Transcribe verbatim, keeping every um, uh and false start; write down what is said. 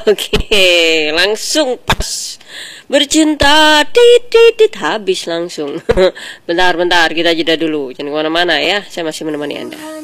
Oke, langsung pas bercinta, tit tit tit, habis langsung. Bentar bentar, kita jeda dulu, jangan kemana-mana ya, saya masih menemani Anda.